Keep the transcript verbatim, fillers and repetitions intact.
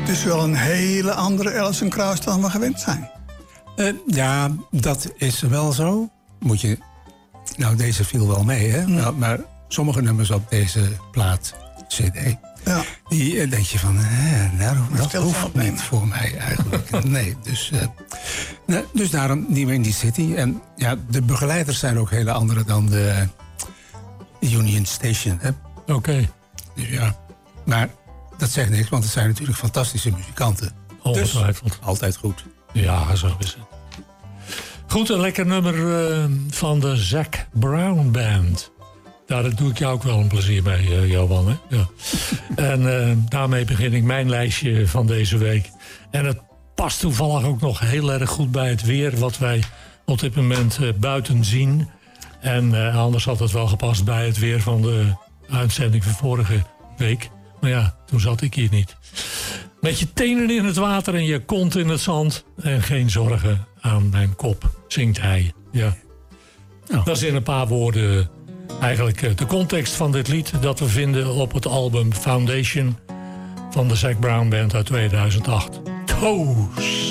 is wel een hele andere Alison Krauss dan we gewend zijn. Uh, ja, dat is wel zo. Moet je... Nou, deze viel wel mee, hè? Nou, maar sommige nummers op deze plaat, C D... Ja. Die uh, denk je van, eh, nou, dat hoeft niet voor mij eigenlijk. Nee, dus, uh, nou, dus daarom New Windy City. En ja, de begeleiders zijn ook hele andere dan de uh, Union Station. Oké. Okay. Dus ja, maar dat zegt niks, want het zijn natuurlijk fantastische muzikanten. Ongetwijfeld. Dus altijd goed. Ja, zo is het. Goed, een lekker nummer uh, van de Zac Brown Band. Daar doe ik jou ook wel een plezier mee, uh, Johan. Hè? Ja. En uh, daarmee begin ik mijn lijstje van deze week. En het past toevallig ook nog heel erg goed bij het weer... wat wij op dit moment uh, buiten zien. En uh, anders had het wel gepast bij het weer van de uitzending van vorige week. Maar ja, toen zat ik hier niet. Met je tenen in het water en je kont in het zand... en geen zorgen aan mijn kop, zingt hij. Ja. Nou. Dat is in een paar woorden... Eigenlijk de context van dit lied dat we vinden op het album Foundation van de Zac Brown Band uit tweeduizend acht. Toes!